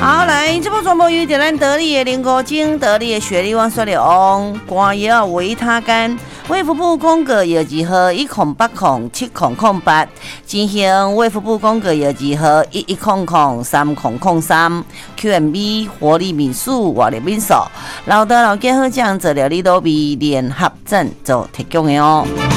好，来，这部全部由咱得力的林国精、得力的雪莉王、雪莉王、官药维他干、卫福部公告药剂号108070008，进行卫福部公告药剂号11003003 QMB 活力民宿、活力民宿，老的老健好酱做料理都比联合镇做提供的哦。